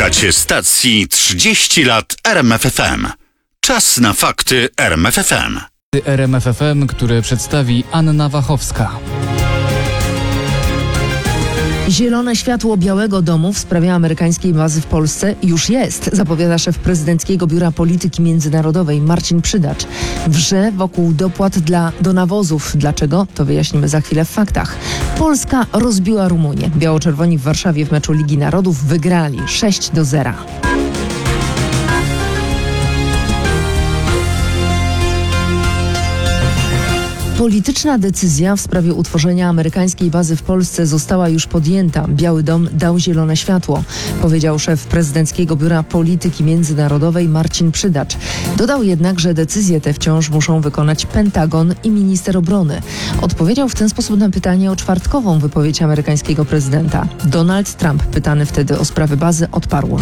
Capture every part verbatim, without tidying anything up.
Słuchacie stacji trzydzieści lat R M F F M. Czas na fakty R M F F M. R M F F M, które przedstawi Anna Wachowska. Zielone światło Białego Domu w sprawie amerykańskiej bazy w Polsce już jest, zapowiada szef prezydenckiego Biura Polityki Międzynarodowej Marcin Przydacz. Wrze wokół dopłat dla, do nawozów. Dlaczego? To wyjaśnimy za chwilę w faktach. Polska rozbiła Rumunię. Biało-czerwoni w Warszawie w meczu Ligi Narodów wygrali sześć do zera. Polityczna decyzja w sprawie utworzenia amerykańskiej bazy w Polsce została już podjęta. Biały Dom dał zielone światło, powiedział szef prezydenckiego Biura Polityki Międzynarodowej Marcin Przydacz. Dodał jednak, że decyzje te wciąż muszą wykonać Pentagon i minister obrony. Odpowiedział w ten sposób na pytanie o czwartkową wypowiedź amerykańskiego prezydenta. Donald Trump, pytany wtedy o sprawę bazy, odparł: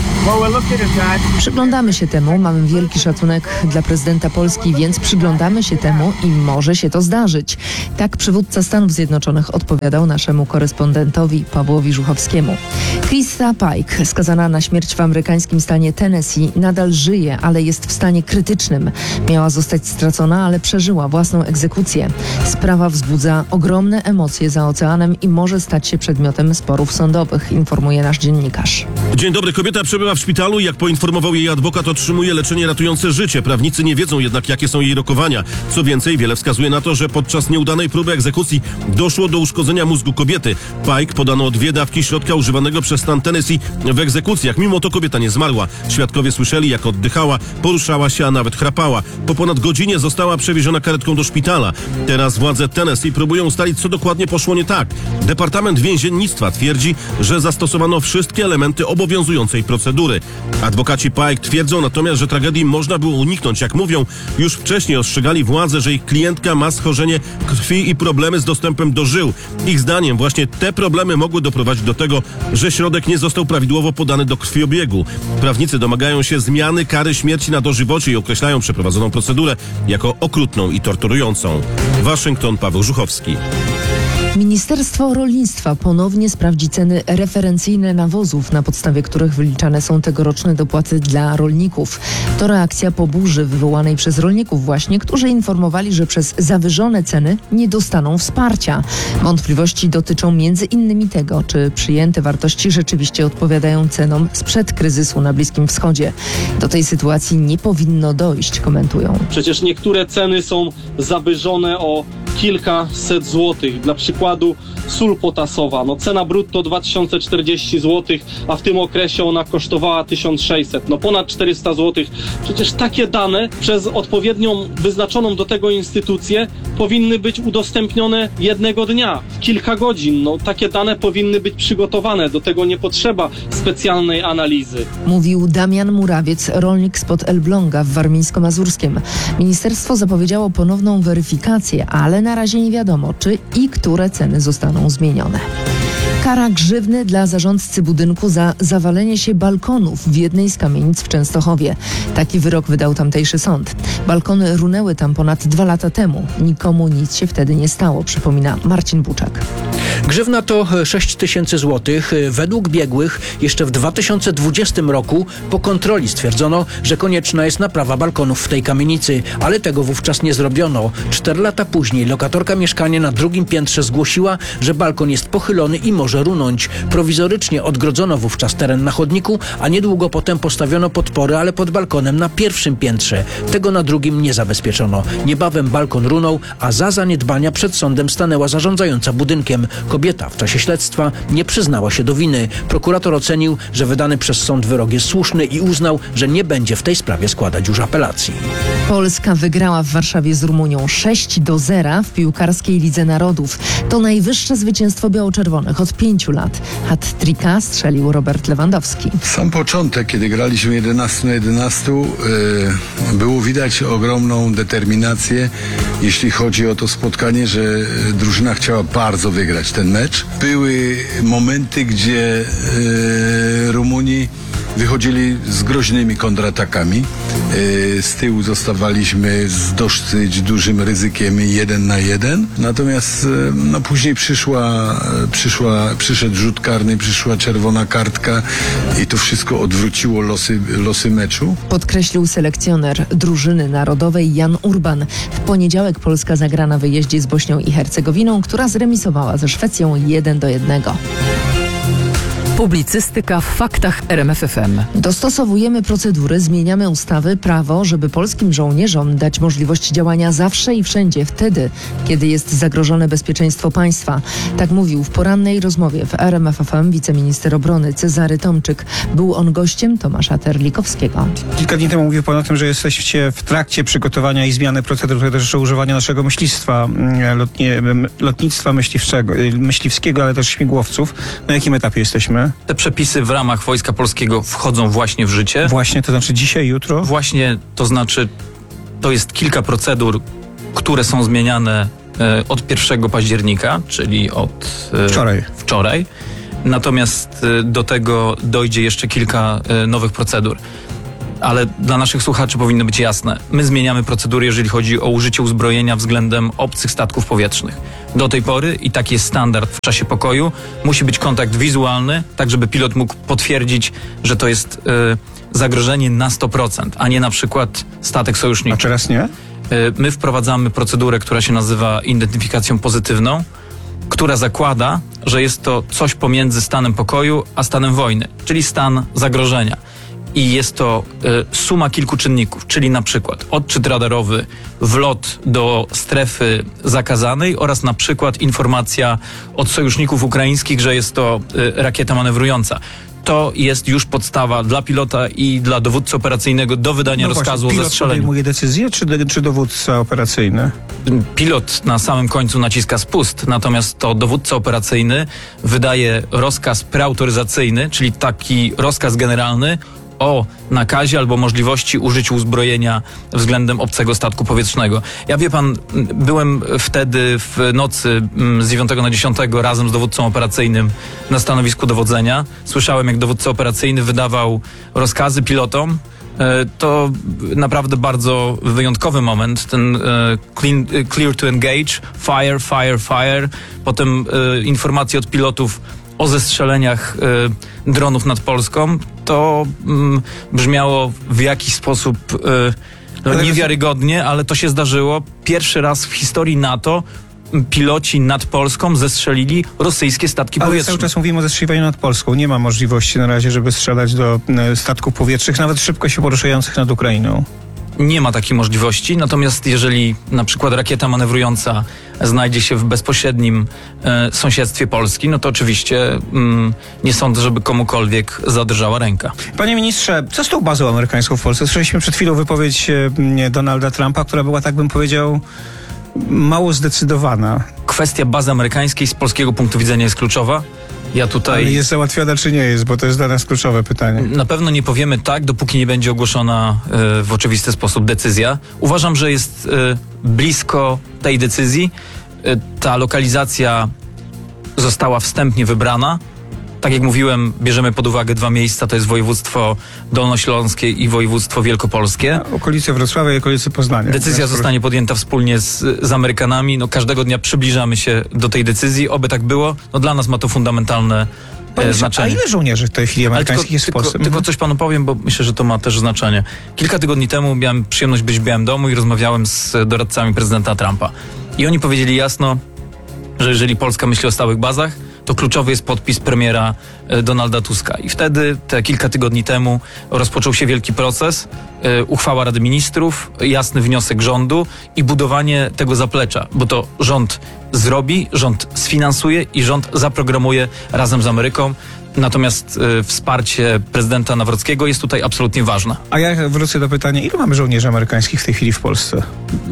Przyglądamy się temu, mamy wielki szacunek dla prezydenta Polski, więc przyglądamy się temu i może się to zdarzyć. Tak przywódca Stanów Zjednoczonych odpowiadał naszemu korespondentowi Pawłowi Żuchowskiemu. Krista Pike, skazana na śmierć w amerykańskim stanie Tennessee, nadal żyje, ale jest w stanie krytycznym. Miała zostać stracona, ale przeżyła własną egzekucję. Sprawa wzbudza ogromne emocje za oceanem i może stać się przedmiotem sporów sądowych, informuje nasz dziennikarz. Dzień dobry. Kobieta przebywa w szpitalu i jak poinformował jej adwokat, otrzymuje leczenie ratujące życie. Prawnicy nie wiedzą jednak, jakie są jej rokowania. Co więcej, wiele wskazuje na to, że podczas nieudanej próby egzekucji doszło do uszkodzenia mózgu kobiety. Pike podano dwie dawki środka używanego przez stan Tennessee w egzekucjach. Mimo to kobieta nie zmarła. Świadkowie słyszeli, jak oddychała, poruszała się, a nawet chrapała. Po ponad godzinie została przewieziona karetką do szpitala. Teraz władze Tennessee próbują ustalić, co dokładnie poszło nie tak. Departament Więziennictwa twierdzi, że zastosowano wszystkie elementy obowiązującej procedury. Adwokaci Pike twierdzą natomiast, że tragedii można było uniknąć. Jak mówią, już wcześniej ostrzegali władze, że ich klientka ma schorzenie krwi i problemy z dostępem do żył. Ich zdaniem właśnie te problemy mogły doprowadzić do tego, że środek nie został prawidłowo podany do krwiobiegu. Prawnicy domagają się zmiany kary śmierci na dożywocie i określają przeprowadzoną procedurę jako okrutną i torturującą. Waszyngton, Paweł Żuchowski. Ministerstwo Rolnictwa ponownie sprawdzi ceny referencyjne nawozów, na podstawie których wyliczane są tegoroczne dopłaty dla rolników. To reakcja po burzy wywołanej przez rolników właśnie, którzy informowali, że przez zawyżone ceny nie dostaną wsparcia. Wątpliwości dotyczą między innymi tego, czy przyjęte wartości rzeczywiście odpowiadają cenom sprzed kryzysu na Bliskim Wschodzie. Do tej sytuacji nie powinno dojść, komentują. Przecież niektóre ceny są zawyżone o kilkaset złotych. Dla przykładu sól potasowa. No cena brutto dwa tysiące czterdzieści złotych, a w tym okresie ona kosztowała tysiąc sześćset. No ponad czterysta złotych. Przecież takie dane przez odpowiednią wyznaczoną do tego instytucję powinny być udostępnione jednego dnia, w kilka godzin. No takie dane powinny być przygotowane. Do tego nie potrzeba specjalnej analizy. Mówił Damian Murawiec, rolnik spod Elbląga w Warmińsko-Mazurskiem. Ministerstwo zapowiedziało ponowną weryfikację, ale na razie nie wiadomo, czy i które ceny zostaną zmienione. Kara grzywny dla zarządcy budynku za zawalenie się balkonów w jednej z kamienic w Częstochowie. Taki wyrok wydał tamtejszy sąd. Balkony runęły tam ponad dwa lata temu. Nikomu nic się wtedy nie stało, przypomina Marcin Buczak. Grzywna to sześć tysięcy złotych. Według biegłych jeszcze w dwa tysiące dwudziestym roku po kontroli stwierdzono, że konieczna jest naprawa balkonów w tej kamienicy, ale tego wówczas nie zrobiono. Cztery lata później lokatorka mieszkania na drugim piętrze zgłosiła, że balkon jest pochylony i może runąć. Prowizorycznie odgrodzono wówczas teren na chodniku, a niedługo potem postawiono podpory, ale pod balkonem na pierwszym piętrze. Tego na drugim nie zabezpieczono. Niebawem balkon runął, a za zaniedbania przed sądem stanęła zarządzająca budynkiem. Kobieta w czasie śledztwa nie przyznała się do winy. Prokurator ocenił, że wydany przez sąd wyrok jest słuszny i uznał, że nie będzie w tej sprawie składać już apelacji. Polska wygrała w Warszawie z Rumunią sześć do zera w piłkarskiej Lidze Narodów. To najwyższe zwycięstwo biało-czerwonych od pięciu lat. Hat-tricka strzelił Robert Lewandowski. Sam początek, kiedy graliśmy jedenaście na jedenaście, yy, było widać ogromną determinację, jeśli chodzi o to spotkanie, że drużyna chciała bardzo wygrać ten mecz. Były momenty, gdzie yy, Rumuni wychodzili z groźnymi kontratakami. Z tyłu zostawaliśmy z dosyć dużym ryzykiem jeden na jeden. Natomiast no, później przyszła, przyszła, przyszedł rzut karny, przyszła czerwona kartka i to wszystko odwróciło losy, losy meczu. Podkreślił selekcjoner drużyny narodowej Jan Urban. W poniedziałek Polska zagra na wyjeździe z Bośnią i Hercegowiną, która zremisowała ze Szwecją jeden do jednego. Publicystyka w faktach R M F F M. Dostosowujemy procedury, zmieniamy ustawy, prawo, żeby polskim żołnierzom dać możliwość działania zawsze i wszędzie, wtedy, kiedy jest zagrożone bezpieczeństwo państwa. Tak mówił w porannej rozmowie w R M F F M wiceminister obrony Cezary Tomczyk. Był on gościem Tomasza Terlikowskiego. Kilka dni temu mówił pan o tym, że jesteście w trakcie przygotowania i zmiany procedur, które dotyczą używania naszego myślistwa, lotnie, lotnictwa myśliwczego, myśliwskiego, ale też śmigłowców. Na jakim etapie jesteśmy? Te przepisy w ramach Wojska Polskiego wchodzą właśnie w życie. Właśnie, to znaczy dzisiaj, jutro? Właśnie, to znaczy to jest kilka procedur, które są zmieniane e, od pierwszego października, czyli od e, wczoraj. wczoraj. Natomiast e, do tego dojdzie jeszcze kilka e, nowych procedur. Ale dla naszych słuchaczy powinno być jasne. My zmieniamy procedury, jeżeli chodzi o użycie uzbrojenia względem obcych statków powietrznych. Do tej pory, i taki jest standard w czasie pokoju, musi być kontakt wizualny, tak żeby pilot mógł potwierdzić, że to jest y, zagrożenie na sto procent, a nie na przykład statek sojuszniczy. A teraz nie? Y, my wprowadzamy procedurę, która się nazywa identyfikacją pozytywną, która zakłada, że jest to coś pomiędzy stanem pokoju a stanem wojny, czyli stan zagrożenia. I jest to y, suma kilku czynników, czyli na przykład odczyt radarowy, wlot do strefy zakazanej oraz na przykład informacja od sojuszników ukraińskich, że jest to y, rakieta manewrująca. To jest już podstawa dla pilota i dla dowódcy operacyjnego do wydania no rozkazu właśnie, o zestrzeleniu. Pilot podejmuje decyzję, czy, czy dowódca operacyjny? Pilot na samym końcu naciska spust, natomiast to dowódca operacyjny wydaje rozkaz preautoryzacyjny, czyli taki rozkaz generalny o nakazie albo możliwości użycia uzbrojenia względem obcego statku powietrznego. Ja, wie pan, byłem wtedy w nocy z dziewiątego na dziesiątego razem z dowódcą operacyjnym na stanowisku dowodzenia. Słyszałem, jak dowódca operacyjny wydawał rozkazy pilotom. To naprawdę bardzo wyjątkowy moment, ten clean, clear to engage, fire, fire, fire, potem informacje od pilotów o zestrzeleniach y, dronów nad Polską, to y, brzmiało w jakiś sposób y, no, niewiarygodnie, ale to się zdarzyło. Pierwszy raz w historii NATO piloci nad Polską zestrzelili rosyjskie statki Ale powietrzne. cały czas mówimy o zestrzeliwaniu nad Polską. Nie ma możliwości na razie, żeby strzelać do y, statków powietrznych, nawet szybko się poruszających nad Ukrainą. Nie ma takiej możliwości, natomiast jeżeli na przykład rakieta manewrująca znajdzie się w bezpośrednim e, sąsiedztwie Polski, no to oczywiście mm, nie sądzę, żeby komukolwiek zadrżała ręka. Panie ministrze, co z tą bazą amerykańską w Polsce? Słyszeliśmy przed chwilą wypowiedź e, Donalda Trumpa, która była, tak bym powiedział, mało zdecydowana. Kwestia bazy amerykańskiej z polskiego punktu widzenia jest kluczowa. Ja tutaj... Ale jest załatwiona czy nie jest, bo to jest dla nas kluczowe pytanie. Na pewno nie powiemy tak, dopóki nie będzie ogłoszona y, w oczywisty sposób decyzja. Uważam, że jest y, blisko tej decyzji. Y, ta lokalizacja została wstępnie wybrana. Tak jak mówiłem, bierzemy pod uwagę dwa miejsca, to jest województwo dolnośląskie i województwo wielkopolskie. Okolice Wrocławia i okolice Poznania. Decyzja zostanie podjęta wspólnie z, z Amerykanami. No, każdego dnia przybliżamy się do tej decyzji. Oby tak było. No, dla nas ma to fundamentalne e, znaczenie. A ile żołnierzy w tej chwili amerykańskich tylko, jest w Polsce? Tylko, tylko coś panu powiem, bo myślę, że to ma też znaczenie. Kilka tygodni temu miałem przyjemność być w Białym Domu i rozmawiałem z doradcami prezydenta Trumpa. I oni powiedzieli jasno, że jeżeli Polska myśli o stałych bazach, to kluczowy jest podpis premiera Donalda Tuska. I wtedy, te kilka tygodni temu, rozpoczął się wielki proces, e, uchwała Rady Ministrów, jasny wniosek rządu i budowanie tego zaplecza, bo to rząd zrobi, rząd sfinansuje i rząd zaprogramuje razem z Ameryką. Natomiast e, wsparcie prezydenta Nawrockiego jest tutaj absolutnie ważne. A ja wrócę do pytania, ilu mamy żołnierzy amerykańskich w tej chwili w Polsce?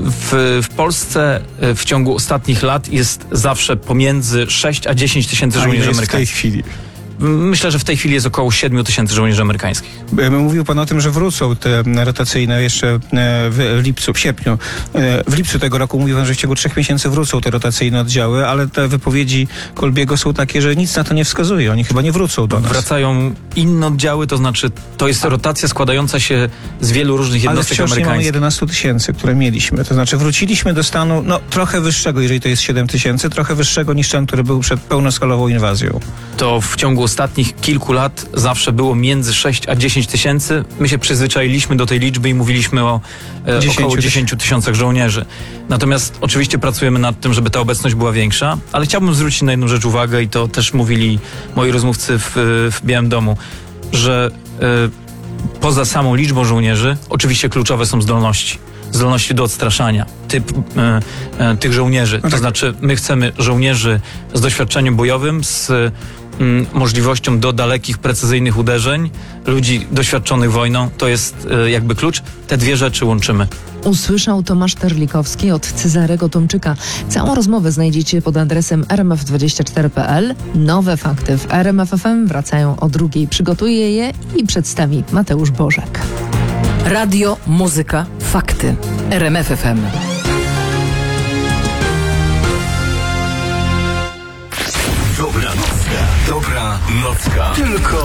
W, w Polsce e, w ciągu ostatnich lat jest zawsze pomiędzy sześć a dziesięć tysięcy żołnierzy jest w tej amerykańskich. chwili? Myślę, że w tej chwili jest około siedmiu tysięcy żołnierzy amerykańskich. Mówił pan o tym, że wrócą te rotacyjne jeszcze w lipcu, w sierpniu. W lipcu tego roku mówił pan, że w ciągu trzech miesięcy wrócą te rotacyjne oddziały, ale te wypowiedzi Kolbiego są takie, że nic na to nie wskazuje. Oni chyba nie wrócą do nas. Wracają inne oddziały, to znaczy to jest rotacja składająca się z wielu różnych Ale jednostek wciąż nie mamy amerykańskich. jedenastu tysięcy, które mieliśmy. To znaczy wróciliśmy do stanu no, trochę wyższego, jeżeli to jest siedem tysięcy, trochę wyższego niż ten, który był przed pełnoskalową inwazją. To w ciągu ostatnich kilku lat zawsze było między sześć a dziesięć tysięcy. My się przyzwyczailiśmy do tej liczby i mówiliśmy o e, około dziesięciu tysiącach żołnierzy. Natomiast oczywiście pracujemy nad tym, żeby ta obecność była większa, ale chciałbym zwrócić na jedną rzecz uwagę i to też mówili moi rozmówcy w, w Białym Domu, że e, poza samą liczbą żołnierzy oczywiście kluczowe są zdolności. Zdolności do odstraszania typ, e, e, tych żołnierzy. To znaczy my chcemy żołnierzy z doświadczeniem bojowym, z m, możliwością do dalekich, precyzyjnych uderzeń, ludzi doświadczonych wojną. To jest e, jakby klucz. Te dwie rzeczy łączymy. Usłyszał Tomasz Terlikowski od Cezarego Tomczyka. Całą rozmowę znajdziecie pod adresem r m f dwadzieścia cztery kropka p l. Nowe fakty w R M F F M wracają o drugiej. Przygotuje je i przedstawi Mateusz Bożek. Radio, muzyka, fakty. R M F F M. Dobra nocka, dobra nocka. Tylko